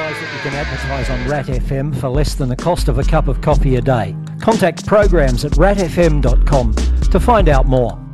realise that you can advertise on Rat FM for less than the cost of a cup of coffee a day? Contact programs@ratfm.com to find out more.